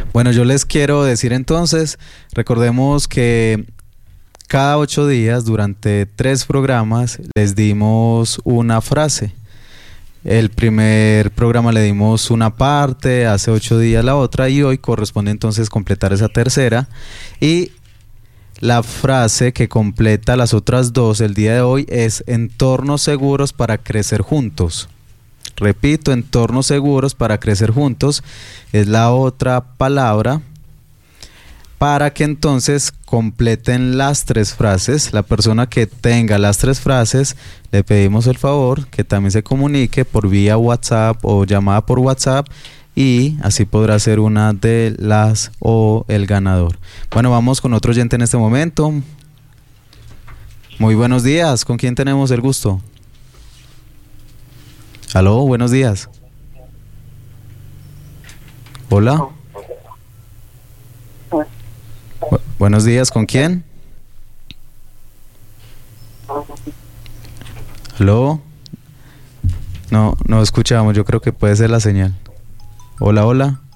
Bueno, yo les quiero decir entonces, recordemos que cada 8 días, durante 3 programas, les dimos una frase. El primer programa le dimos una parte, hace 8 días la otra, y hoy corresponde entonces completar esa tercera. Y la frase que completa las otras dos el día de hoy es entornos seguros para crecer juntos. Repito, entornos seguros para crecer juntos es la otra palabra para que entonces completen las 3 frases. La persona que tenga las 3 frases, le pedimos el favor que también se comunique por vía WhatsApp o llamada por WhatsApp, y así podrá ser una de las o el ganador. Bueno, vamos con otro oyente en este momento. Muy buenos días, ¿con quién tenemos el gusto? Aló, buenos días. Hola. Buenos días, ¿con quién? Aló. No escuchamos, yo creo que puede ser la señal. Hola, hola.